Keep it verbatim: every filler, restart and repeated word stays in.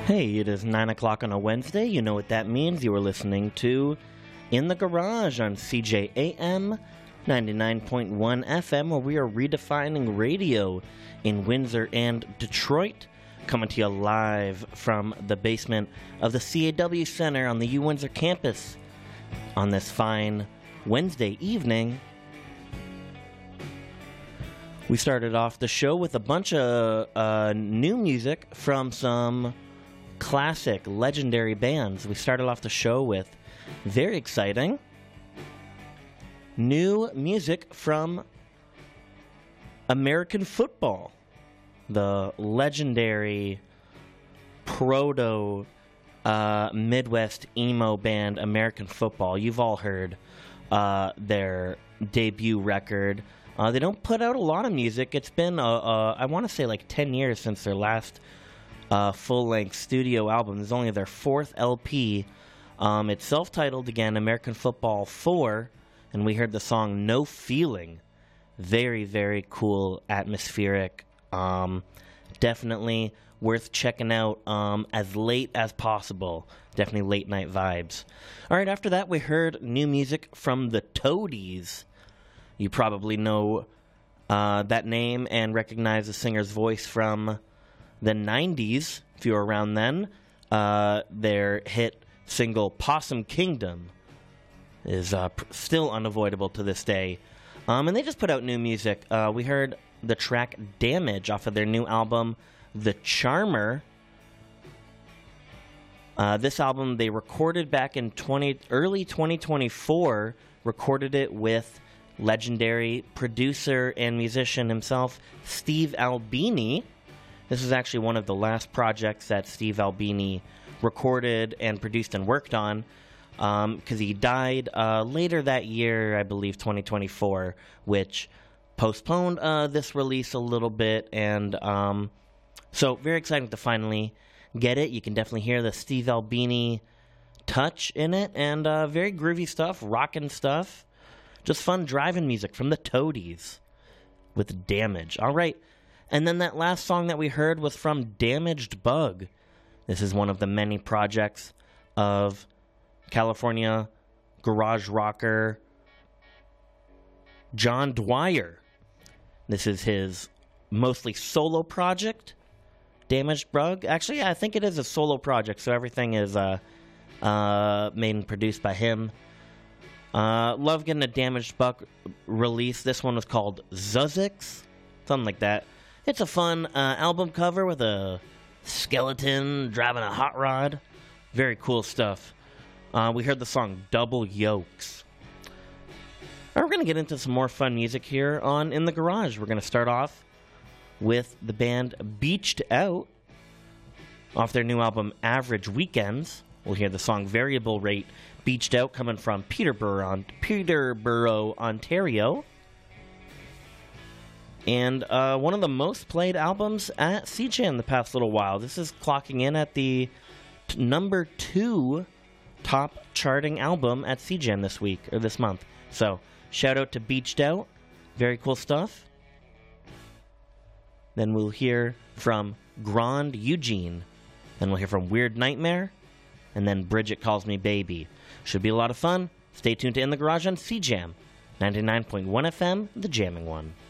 Hey, it is nine o'clock on a Wednesday. You know what that means. You are listening to In the Garage on C J A M ninety-nine point one F M, where we are redefining radio in Windsor and Detroit. Coming to you live from the basement of the C A W Center on the U Windsor campus on this fine Wednesday evening. We started off the show with a bunch of uh, new music from some classic, legendary bands. We started off the show with very exciting new music from American Football, the legendary proto uh, Midwest emo band American Football. You've all heard uh, their debut record. Uh, they don't put out a lot of music. It's been, uh, uh, I want to say, like ten years since their last uh, full-length studio album. This is only their fourth L P. Um, it's self-titled, again, American Football four, and we heard the song No Feeling. Very, very cool, atmospheric. Um, definitely worth checking out um, as late as possible. Definitely late-night vibes. All right, after that, we heard new music from the Toadies. You probably know uh, that name and recognize the singer's voice from the nineties, if you were around then. Uh, their hit single, Possum Kingdom, is uh, pr- still unavoidable to this day. Um, and they just put out new music. Uh, we heard the track Damage off of their new album, The Charmer. Uh, this album they recorded back in twenty, early twenty twenty-four, recorded it with legendary producer and musician himself, Steve Albini. This is actually one of the last projects that Steve Albini recorded and produced and worked on, because um, he died uh, later that year, I believe twenty twenty-four, which postponed uh, this release a little bit, and um, so very exciting to finally get it. You can definitely hear the Steve Albini touch in it, and uh, very groovy stuff, rockin' stuff. Just fun driving music from the Toadies with Damage. All right. And then that last song that we heard was from Damaged Bug. This is one of the many projects of California garage rocker John Dwyer. This is his mostly solo project, Damaged Bug. Actually, yeah, I think it is a solo project, so everything is uh, uh, made and produced by him. Uh, love getting a Damaged Bug release. This one was called Zuzix, something like that. It's a fun uh, album cover with a skeleton driving a hot rod. Very cool stuff. Uh, we heard the song Double Yokes. All right, we're going to get into some more fun music here on In the Garage. We're going to start off with the band Beached Out off their new album Average Weekends. We'll hear the song Variable Rate, Beached Out, coming from Peterborough, Peterborough, Ontario. And uh, one of the most played albums at C J in the past little while. This is clocking in at the t- number two top charting album at C J this week, or this month. So, shout out to Beached Out. Very cool stuff. Then we'll hear from Grand Eugene. Then we'll hear from Weird Nightmare. And then Bridget Calls Me Baby. Should be a lot of fun. Stay tuned to In the Garage on C J A M ninety-nine point one F M, the jamming one.